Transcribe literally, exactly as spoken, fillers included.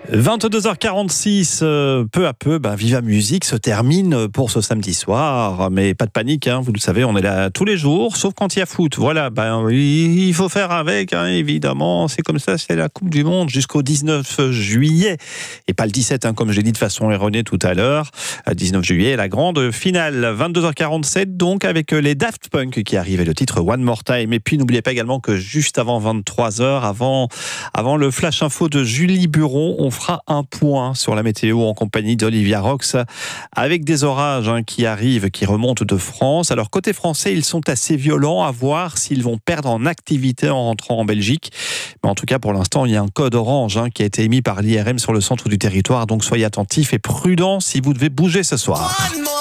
vingt-deux heures quarante-six, euh, peu à peu, bah, Viva Musique se termine pour ce samedi soir. Mais pas de panique, hein, vous le savez, on est là tous les jours, sauf quand il y a foot. Voilà, bah, il faut faire avec, hein, évidemment. C'est comme ça, c'est la Coupe du Monde jusqu'au dix-neuf juillet. Et pas le dix-sept, hein, comme j'ai dit de façon erronée tout à l'heure. dix-neuf juillet, la grande finale. vingt-deux heures quarante-sept, donc, avec les Daft Punk qui arrivent et le titre One More Time. Et puis, n'oubliez pas également que juste avant vingt-trois heures, avant, avant le flash info de Julie Buron, on fera un point sur la météo en compagnie d'Olivia Rox avec des orages hein, qui arrivent, qui remontent de France. Alors côté français, ils sont assez violents, à voir s'ils vont perdre en activité en rentrant en Belgique. Mais en tout cas, pour l'instant, il y a un code orange hein, qui a été émis par l'I R M sur le centre du territoire. Donc soyez attentifs et prudents si vous devez bouger ce soir.